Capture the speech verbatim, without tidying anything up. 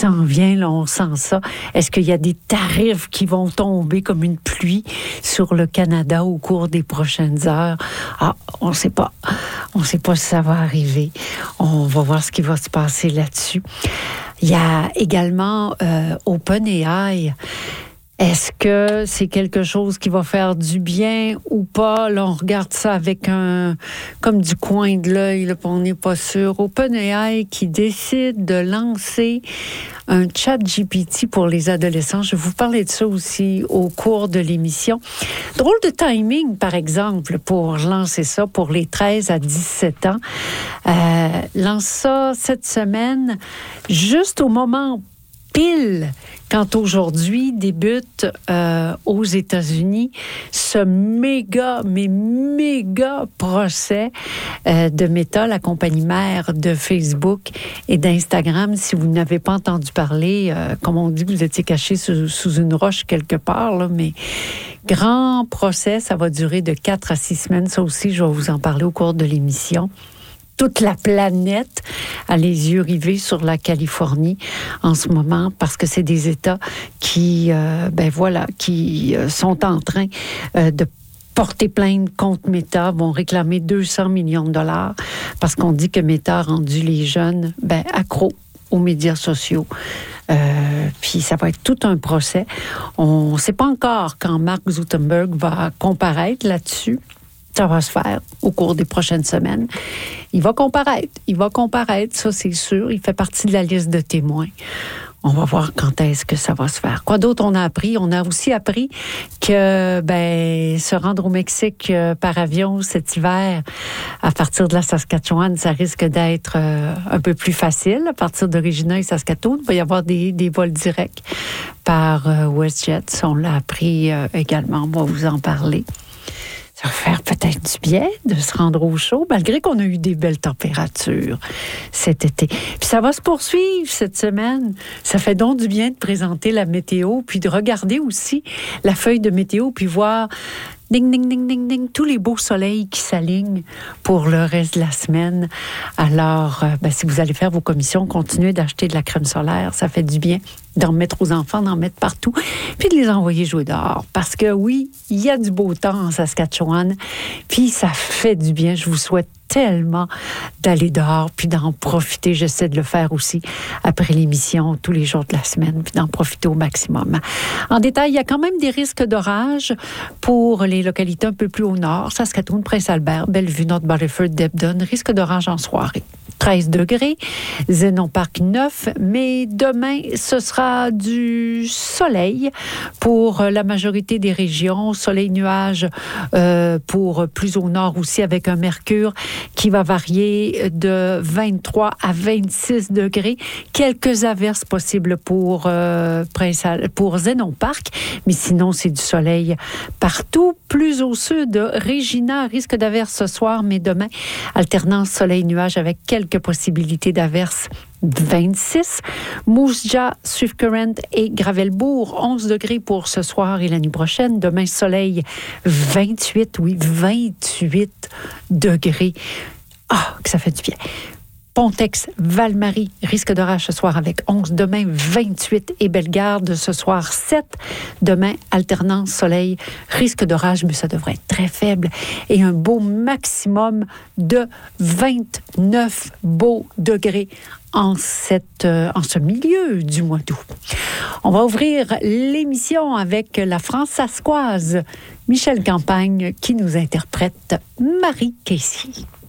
s'en vient, là, on sent ça. Est-ce qu'il y a des tarifs qui vont tomber comme une pluie sur le Canada au cours des prochaines heures? Ah, on ne sait pas. On ne sait pas si ça va arriver. On va voir ce qui va se passer là-dessus. Il y a également euh, OpenAI. Est-ce que c'est quelque chose qui va faire du bien ou pas? Là, on regarde ça avec un, comme du coin de l'œil, là, puis on n'est pas sûr. OpenAI qui décide de lancer un chat G P T pour les adolescents. Je vais vous parler de ça aussi au cours de l'émission. Drôle de timing, par exemple, pour lancer ça pour les treize à dix-sept ans. Euh, lance ça cette semaine, juste au moment pile quand aujourd'hui débute euh, aux États-Unis ce méga, mais méga procès euh, de Meta, la compagnie mère de Facebook et d'Instagram. Si vous n'avez pas entendu parler, euh, comme on dit, vous étiez caché sous, sous une roche quelque part, là, mais grand procès, ça va durer de quatre à six semaines. Ça aussi, je vais vous en parler au cours de l'émission. Toute la planète a les yeux rivés sur la Californie en ce moment parce que c'est des États qui, euh, ben voilà, qui euh, sont en train euh, de porter plainte contre Meta, vont réclamer deux cents millions de dollars parce qu'on dit que Meta a rendu les jeunes ben, accros aux médias sociaux. Euh, puis ça va être tout un procès. On ne sait pas encore quand Mark Zuckerberg va comparaître là-dessus. Ça va se faire au cours des prochaines semaines. Il va comparaître. Il va comparaître, ça c'est sûr. Il fait partie de la liste de témoins. On va voir quand est-ce que ça va se faire. Quoi d'autre on a appris? On a aussi appris que ben, se rendre au Mexique euh, par avion cet hiver, à partir de la Saskatchewan, ça risque d'être euh, un peu plus facile. À partir de Regina et Saskatoon, il va y avoir des, des vols directs par euh, WestJet. On l'a appris euh, également. On va vous en parler. Ça va faire peut-être du bien de se rendre au chaud, malgré qu'on a eu des belles températures cet été. Puis ça va se poursuivre cette semaine. Ça fait donc du bien de présenter la météo, puis de regarder aussi la feuille de météo, puis voir ding, ding, ding, ding, ding, tous les beaux soleils qui s'alignent pour le reste de la semaine. Alors, euh, ben, si vous allez faire vos commissions, continuez d'acheter de la crème solaire. Ça fait du bien d'en mettre aux enfants, d'en mettre partout, puis de les envoyer jouer dehors. Parce que oui, il y a du beau temps en Saskatchewan, puis ça fait du bien. Je vous souhaite tellement d'aller dehors, puis d'en profiter. J'essaie de le faire aussi après l'émission, tous les jours de la semaine, puis d'en profiter au maximum. En détail, il y a quand même des risques d'orage pour les localités un peu plus au nord, Saskatoon, Prince-Albert, Bellevue, North-Battleford, Debden, risque d'orage en soirée. treize degrés, Zénon Park neuf, mais demain, ce sera du soleil pour la majorité des régions, soleil-nuage euh, pour plus au nord aussi avec un mercure qui va varier de vingt-trois à vingt-six degrés. Quelques averses possibles pour, euh, Prince, pour Zénon Park, mais sinon, c'est du soleil partout. Plus au sud, Regina risque d'averses ce soir, mais demain, alternance soleil-nuage avec quelques possibilités d'averses. vingt-six. Moose Jaw, Swift Current et Gravelbourg, onze degrés pour ce soir et la nuit prochaine. Demain, soleil, vingt-huit, oui, vingt-huit degrés. Ah, que ça fait du bien. Pontex, Val-Marie, risque d'orage ce soir avec onze. Demain, vingt-huit et Bellegarde ce soir, sept. Demain, alternance soleil, risque d'orage, mais ça devrait être très faible. Et un beau maximum de vingt-neuf beaux degrés en, cette, euh, en ce milieu du mois d'août. On va ouvrir l'émission avec la Françaiscoise Michel Campagne qui nous interprète Marie Casey.